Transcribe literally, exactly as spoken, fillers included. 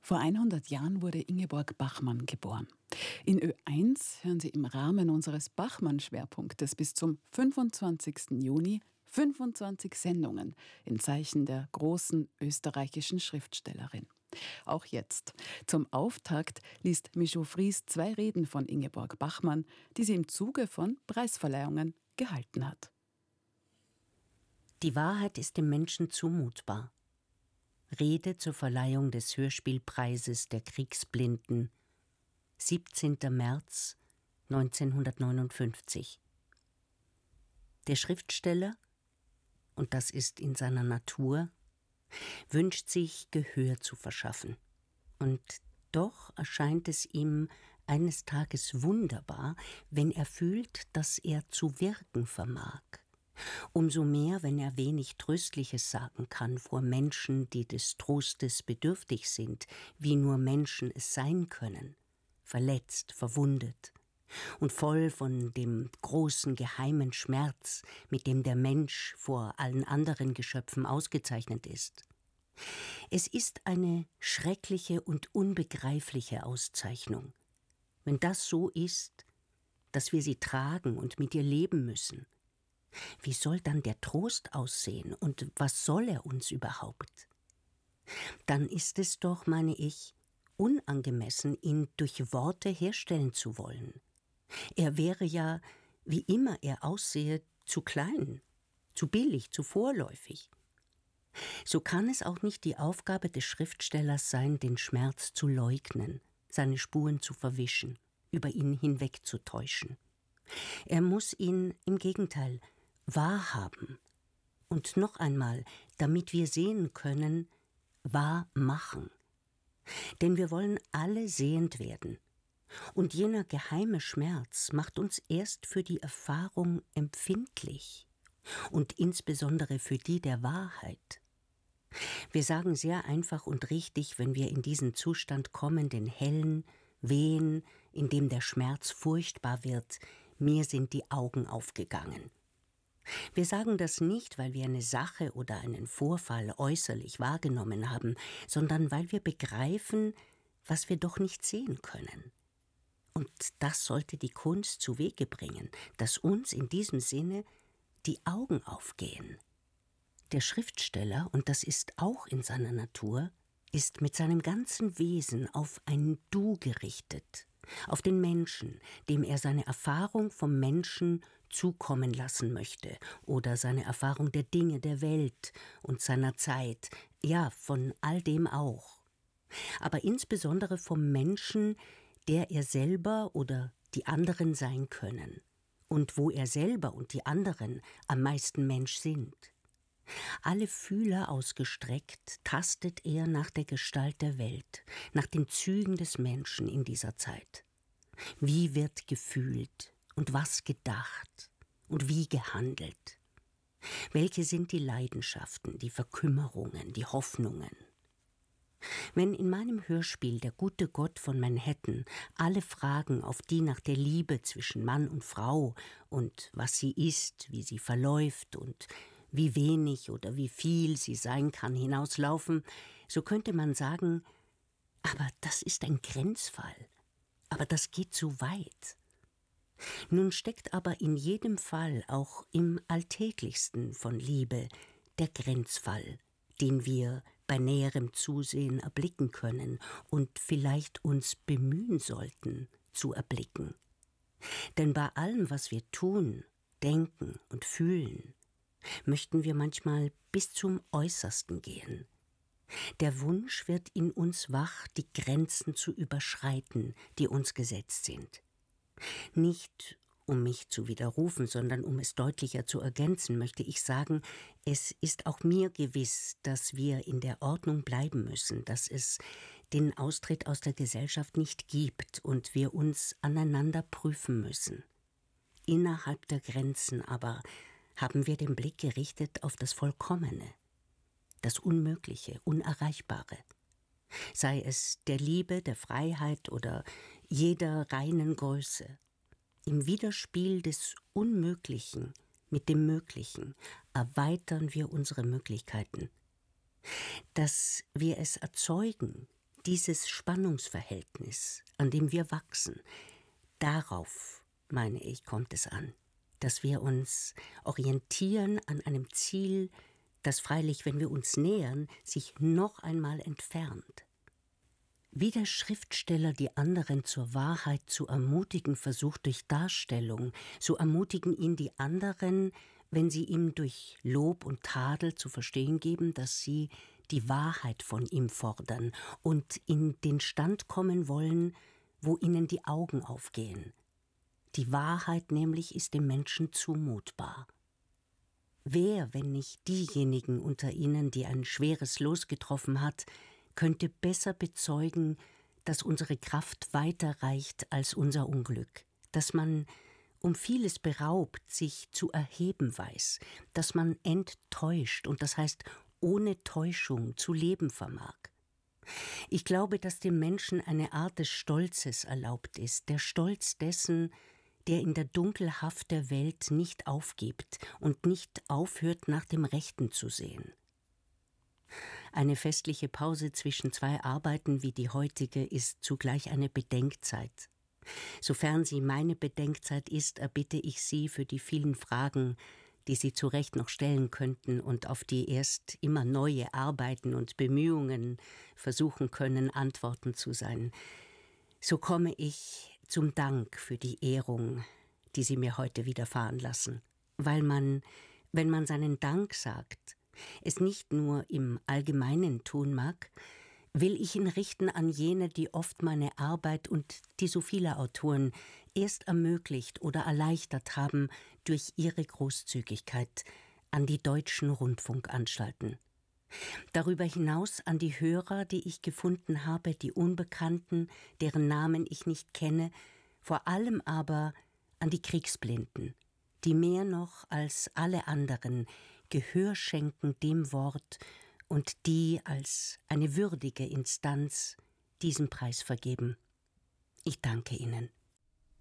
Vor hundert Jahren wurde Ingeborg Bachmann geboren. In Ö eins hören Sie im Rahmen unseres Bachmann-Schwerpunktes bis zum fünfundzwanzigsten Juni fünfundzwanzig Sendungen im Zeichen der großen österreichischen Schriftstellerin. Auch jetzt, zum Auftakt, liest Michaud Fries zwei Reden von Ingeborg Bachmann, die sie im Zuge von Preisverleihungen gehalten hat. Die Wahrheit ist dem Menschen zumutbar. Rede zur Verleihung des Hörspielpreises der Kriegsblinden, siebzehnten März neunzehnhundertneunundfünfzig. Der Schriftsteller, und das ist in seiner Natur, wünscht sich Gehör zu verschaffen. Und doch erscheint es ihm eines Tages wunderbar, wenn er fühlt, dass er zu wirken vermag. Umso mehr, wenn er wenig Tröstliches sagen kann vor Menschen, die des Trostes bedürftig sind, wie nur Menschen es sein können, verletzt, verwundet und voll von dem großen geheimen Schmerz, mit dem der Mensch vor allen anderen Geschöpfen ausgezeichnet ist. Es ist eine schreckliche und unbegreifliche Auszeichnung. Wenn das so ist, dass wir sie tragen und mit ihr leben müssen, wie soll dann der Trost aussehen und was soll er uns überhaupt? Dann ist es doch, meine ich, unangemessen, ihn durch Worte herstellen zu wollen. Er wäre ja, wie immer er aussehe, zu klein, zu billig, zu vorläufig. So kann es auch nicht die Aufgabe des Schriftstellers sein, den Schmerz zu leugnen, seine Spuren zu verwischen, über ihn hinwegzutäuschen. Er muss ihn im Gegenteil wahrhaben und noch einmal, damit wir sehen können, wahr machen. Denn wir wollen alle sehend werden. Und jener geheime Schmerz macht uns erst für die Erfahrung empfindlich und insbesondere für die der Wahrheit. Wir sagen sehr einfach und richtig, wenn wir in diesen Zustand kommen, den hellen, wehen, in dem der Schmerz furchtbar wird, mir sind die Augen aufgegangen. Wir sagen das nicht, weil wir eine Sache oder einen Vorfall äußerlich wahrgenommen haben, sondern weil wir begreifen, was wir doch nicht sehen können. Und das sollte die Kunst zu Wege bringen, dass uns in diesem Sinne die Augen aufgehen. Der Schriftsteller, und das ist auch in seiner Natur, ist mit seinem ganzen Wesen auf ein Du gerichtet, auf den Menschen, dem er seine Erfahrung vom Menschen zukommen lassen möchte oder seine Erfahrung der Dinge der Welt und seiner Zeit, ja, von all dem auch. Aber insbesondere vom Menschen, der er selber oder die anderen sein können und wo er selber und die anderen am meisten Mensch sind. Alle Fühler ausgestreckt, tastet er nach der Gestalt der Welt, nach den Zügen des Menschen in dieser Zeit. Wie wird gefühlt und was gedacht und wie gehandelt? Welche sind die Leidenschaften, die Verkümmerungen, die Hoffnungen? Wenn in meinem Hörspiel Der gute Gott von Manhattan alle Fragen auf die nach der Liebe zwischen Mann und Frau und was sie ist, wie sie verläuft und wie wenig oder wie viel sie sein kann, hinauslaufen, so könnte man sagen, aber das ist ein Grenzfall, aber das geht zu weit. Nun steckt aber in jedem Fall, auch im Alltäglichsten von Liebe, der Grenzfall, den wir bei näherem Zusehen erblicken können und vielleicht uns bemühen sollten, zu erblicken. Denn bei allem, was wir tun, denken und fühlen, möchten wir manchmal bis zum Äußersten gehen. Der Wunsch wird in uns wach, die Grenzen zu überschreiten, die uns gesetzt sind. Nicht um mich zu widerrufen, sondern um es deutlicher zu ergänzen, möchte ich sagen, es ist auch mir gewiss, dass wir in der Ordnung bleiben müssen, dass es den Austritt aus der Gesellschaft nicht gibt und wir uns aneinander prüfen müssen. Innerhalb der Grenzen aber haben wir den Blick gerichtet auf das Vollkommene, das Unmögliche, Unerreichbare. Sei es der Liebe, der Freiheit oder jeder reinen Größe. Im Widerspiel des Unmöglichen mit dem Möglichen erweitern wir unsere Möglichkeiten. Dass wir es erzeugen, dieses Spannungsverhältnis, an dem wir wachsen, darauf, meine ich, kommt es an, dass wir uns orientieren an einem Ziel, das freilich, wenn wir uns nähern, sich noch einmal entfernt. Wie der Schriftsteller die anderen zur Wahrheit zu ermutigen versucht durch Darstellung, so ermutigen ihn die anderen, wenn sie ihm durch Lob und Tadel zu verstehen geben, dass sie die Wahrheit von ihm fordern und in den Stand kommen wollen, wo ihnen die Augen aufgehen. Die Wahrheit nämlich ist dem Menschen zumutbar. Wer, wenn nicht diejenigen unter ihnen, die ein schweres Los getroffen hat, könnte besser bezeugen, dass unsere Kraft weiter reicht als unser Unglück, dass man um vieles beraubt sich zu erheben weiß, dass man enttäuscht und das heißt ohne Täuschung zu leben vermag. Ich glaube, dass dem Menschen eine Art des Stolzes erlaubt ist, der Stolz dessen, der in der Dunkelhaft der Welt nicht aufgibt und nicht aufhört, nach dem Rechten zu sehen. Eine festliche Pause zwischen zwei Arbeiten wie die heutige ist zugleich eine Bedenkzeit. Sofern sie meine Bedenkzeit ist, erbitte ich Sie für die vielen Fragen, die Sie zu Recht noch stellen könnten und auf die erst immer neue Arbeiten und Bemühungen versuchen können, Antworten zu sein. So komme ich zum Dank für die Ehrung, die Sie mir heute widerfahren lassen, weil man, wenn man seinen Dank sagt, es nicht nur im Allgemeinen tun mag, will ich ihn richten an jene, die oft meine Arbeit und die so viele Autoren erst ermöglicht oder erleichtert haben durch ihre Großzügigkeit, an die deutschen Rundfunkanstalten. Darüber hinaus an die Hörer, die ich gefunden habe, die Unbekannten, deren Namen ich nicht kenne, vor allem aber an die Kriegsblinden, die mehr noch als alle anderen Gehör schenken dem Wort und die als eine würdige Instanz diesen Preis vergeben. Ich danke Ihnen.